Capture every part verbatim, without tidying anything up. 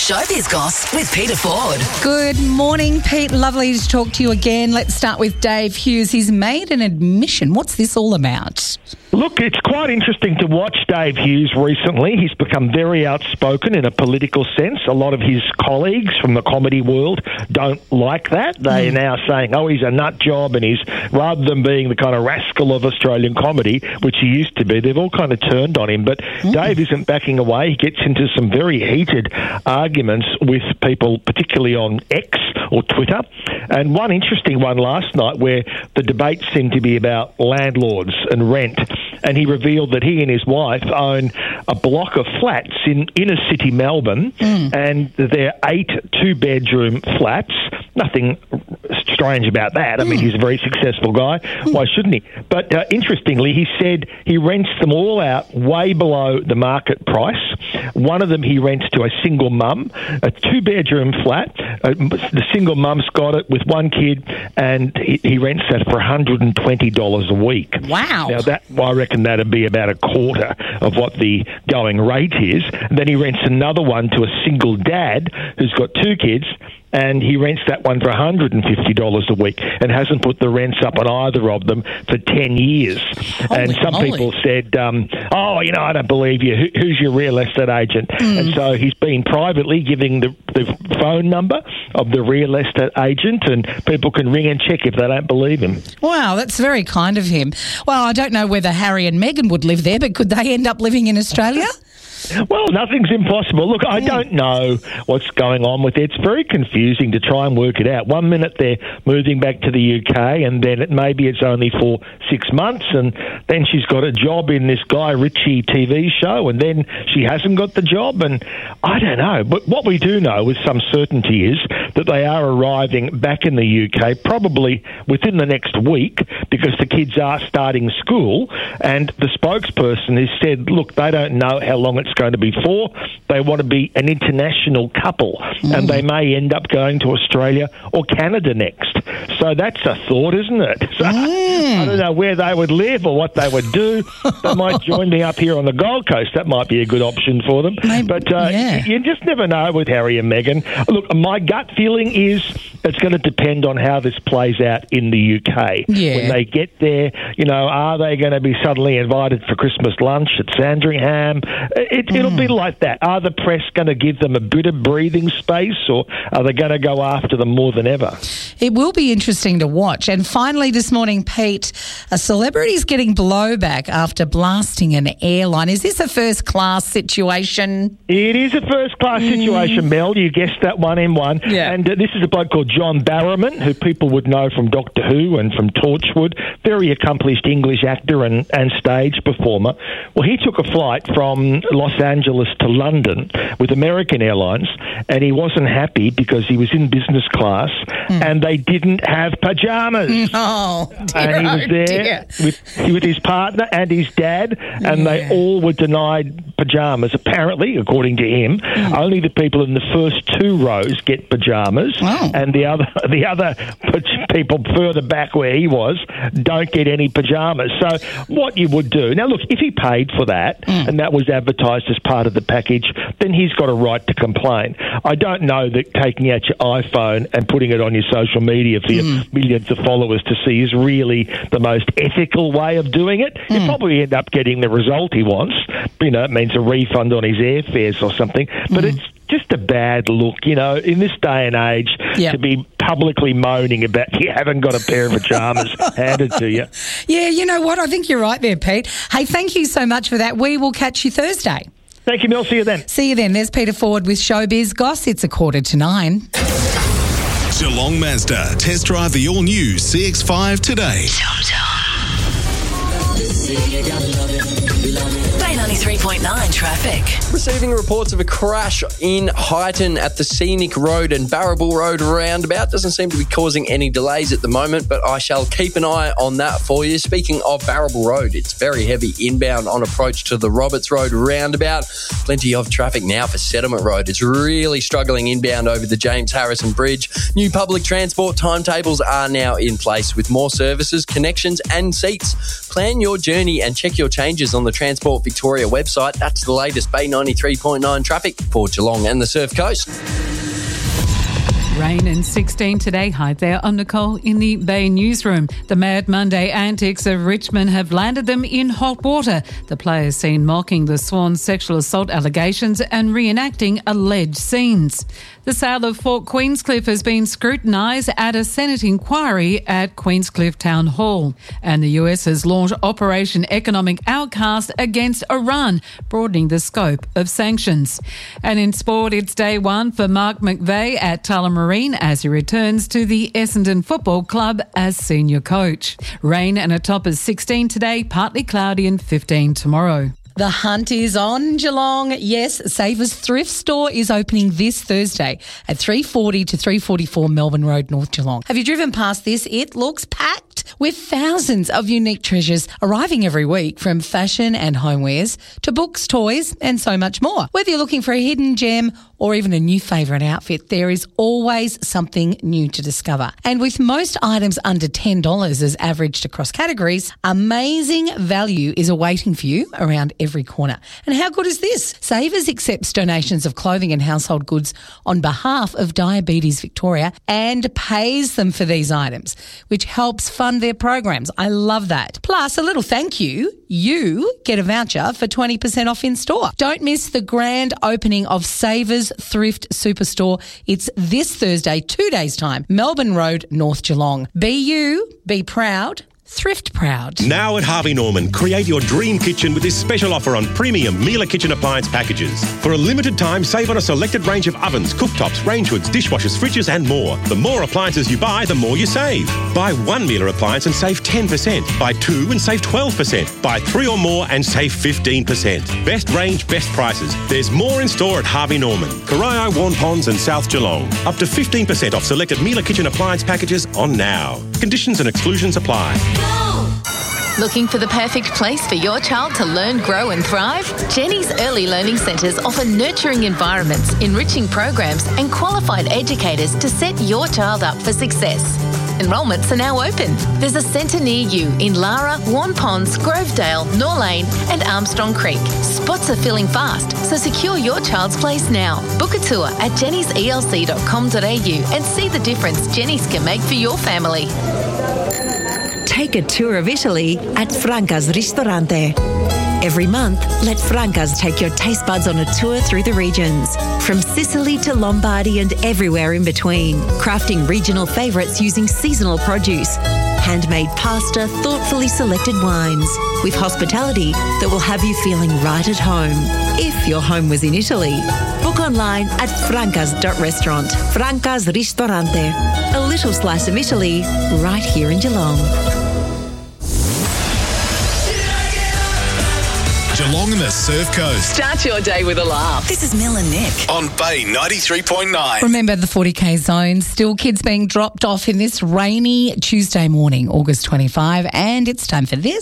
Showbiz Goss with Peter Ford. Good morning, Pete. Lovely to talk to you again. Let's start with Dave Hughes. He's made an admission. What's this all about? Look, it's quite interesting to watch Dave Hughes recently. He's become very outspoken in a political sense. A lot of his colleagues from the comedy world don't like that. They mm. are now saying, oh, he's a nut job, and he's, rather than being the kind of rascal of Australian comedy, which he used to be, they've all kind of turned on him. But mm. Dave isn't backing away. He gets into some very heated arguments with people, particularly on X or Twitter. And one interesting one last night where the debate seemed to be about landlords and rent. And he revealed that he and his wife own a block of flats in inner city Melbourne, mm. and they're eight two-bedroom flats. Nothing strange about that. I mean, he's a very successful guy. Why shouldn't he? But uh, interestingly, he said he rents them all out way below the market price. One of them he rents to a single mum, a two-bedroom flat. Uh, the single mum's got it with one kid, and he, he rents that for one hundred twenty dollars a week. Wow. Now, that I reckon that'd be about a quarter of what the going rate is. And then he rents another one to a single dad who's got two kids, and he rents that one for one hundred fifty dollars a week and hasn't put the rents up on either of them for ten years. Holy and some moly. people said, um, oh, you know, I don't believe you. Who, who's your real estate agent? Mm. And so he's been privately giving the, the phone number of the real estate agent, and people can ring and check if they don't believe him. Wow, that's very kind of him. Well, I don't know whether Harry and Meghan would live there, but could they end up living in Australia? Well, nothing's impossible. Look, I don't know what's going on with it. It's very confusing to try and work it out. One minute they're moving back to the U K, and then it, maybe it's only for six months, and then she's got a job in this Guy Ritchie T V show, and then she hasn't got the job, and I don't know. But what we do know with some certainty is that they are arriving back in the U K probably within the next week, because the kids are starting school, and the spokesperson has said, look, they don't know how long it's going to be for. They want to be an international couple, mm. and they may end up going to Australia or Canada next. So that's a thought, isn't it? So mm. I don't know where they would live or what they would do. They might join me up here on the Gold Coast. That might be a good option for them. Maybe, but uh, yeah. you, you just never know with Harry and Meghan. Look, my gut feeling is it's going to depend on how this plays out in the U K. Yeah. When they get there, you know, are they going to be suddenly invited for Christmas lunch at Sandringham? It, mm. It'll be like that. Are the press going to give them a bit of breathing space, or are they going to go after them more than ever? It will be interesting to watch. And finally this morning, Pete, a celebrity's getting blowback after blasting an airline. Is this a first-class situation? It is a first-class mm. situation, Mel. You guessed that one in one. Yeah. And uh, this is a bloke called John Barrowman, who people would know from Doctor Who and from Torchwood. Very accomplished English actor and, and stage performer. Well, he took a flight from Los Angeles to London with American Airlines, and he wasn't happy because he was in business class mm. and they didn't have pajamas. Oh, dear, and he was oh, there with, with his partner and his dad, and yeah. they all were denied pajamas. Apparently, according to him, mm. only the people in the first two rows get pajamas, oh. and the other the other people further back where he was don't get any pajamas. So what you would do, now look, if he paid for that mm. and that was advertised as part of the package, then he's got a right to complain. I don't know that taking out your iPhone and putting it on your social media for mm. your millions of followers to see is really the most ethical way of doing it. Mm. He'll probably end up getting the result he wants. You know, it means a refund on his airfares or something. But mm. it's just a bad look, you know, in this day and age, yep. to be publicly moaning about you haven't got a pair of pajamas handed to you. Yeah, you know what? I think you're right there, Pete. Hey, thank you so much for that. We will catch you Thursday. Thank you, Mel. See you then. See you then. There's Peter Ford with Showbiz Goss. It's a quarter to nine. Geelong Mazda. Test drive the all-new C X five today. Bay ninety-three point nine traffic. Receiving reports of a crash in Highton at the Scenic Road and Barrabool Road roundabout. Doesn't seem to be causing any delays at the moment, but I shall keep an eye on that for you. Speaking of Barrabool Road, it's very heavy inbound on approach to the Roberts Road roundabout. Plenty of traffic now for Settlement Road. It's really struggling inbound over the James Harrison Bridge. New public transport timetables are now in place with more services, connections and seats. Plenty plan your journey and check your changes on the Transport Victoria website. That's the latest Bay ninety-three point nine traffic for Geelong and the Surf Coast. Rain and sixteen today. Hi there, I'm Nicole in the Bay newsroom. The Mad Monday antics of Richmond have landed them in hot water. The players seen mocking the Swans' sexual assault allegations and reenacting alleged scenes. The sale of Fort Queenscliff has been scrutinised at a Senate inquiry at Queenscliff Town Hall. And the U S has launched Operation Economic Outcast against Iran, broadening the scope of sanctions. And in sport, it's day one for Mark McVeigh at Tullamarine as he returns to the Essendon Football Club as senior coach. Rain and a top of sixteen today, partly cloudy and fifteen tomorrow. The hunt is on, Geelong. Yes, Savers Thrift Store is opening this Thursday at three forty to three forty-four Melbourne Road, North Geelong. Have you driven past this? It looks packed with thousands of unique treasures arriving every week, from fashion and homewares to books, toys and so much more. Whether you're looking for a hidden gem or even a new favourite outfit, there is always something new to discover. And with most items under ten dollars as averaged across categories, amazing value is awaiting for you around every corner. And how good is this? Savers accepts donations of clothing and household goods on behalf of Diabetes Victoria and pays them for these items, which helps fund their programs. I love that. Plus, a little thank you. You get a voucher for twenty percent off in store. Don't miss the grand opening of Savers Thrift Superstore. It's this Thursday, two days' time, Melbourne Road, North Geelong. Be you, be proud. Thrift proud. Now at Harvey Norman, create your dream kitchen with this special offer on premium Miele kitchen appliance packages. For a limited time, save on a selected range of ovens, cooktops, range hoods, dishwashers, fridges and more. The more appliances you buy, the more you save. Buy one Miele appliance and save ten percent. Buy two and save twelve percent. Buy three or more and save fifteen percent. Best range, best prices. There's more in store at Harvey Norman, Corio, Warn Ponds and South Geelong. Up to fifteen percent off selected Miele kitchen appliance packages on now. Conditions and exclusions apply. Looking for the perfect place for your child to learn, grow and thrive? Jenny's Early Learning Centres offer nurturing environments, enriching programs and qualified educators to set your child up for success. Enrolments are now open. There's a centre near you in Lara, Warn Ponds, Grovedale, Norlane and Armstrong Creek. Spots are filling fast, so secure your child's place now. Book a tour at jennys e l c dot com dot a u and see the difference Jenny's can make for your family. Take a tour of Italy at Franca's Ristorante. Every month, let Franca's take your taste buds on a tour through the regions. From Sicily to Lombardy and everywhere in between. Crafting regional favourites using seasonal produce. Handmade pasta, thoughtfully selected wines. With hospitality that will have you feeling right at home. If your home was in Italy. Book online at francas dot restaurant. Franca's Ristorante. A little slice of Italy right here in Geelong. Geelong and the Surf Coast. Start your day with a laugh. This is Mel and Nick. On Bay ninety-three point nine. Remember the forty K zone. Still kids being dropped off in this rainy Tuesday morning, August twenty-fifth. And it's time for this.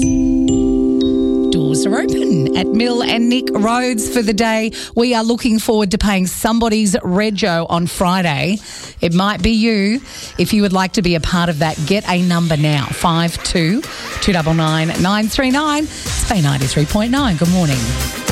Doors are open at Mill and Nick Roads for the day. We are looking forward to paying somebody's rego on Friday. It might be you. If you would like to be a part of that, get a number now. five two two nine nine nine three nine. It's Bay ninety-three point nine. Good morning.